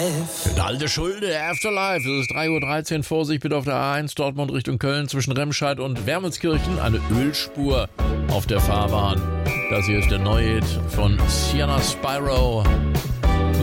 Afterlife. Der alte Schulde, Afterlife. Es ist 3:13 Uhr. Vorsicht bitte auf der A1 Dortmund Richtung Köln zwischen Remscheid und Wermelskirchen. Eine Ölspur auf der Fahrbahn. Das hier ist der neue Hit von Sienna Spyro.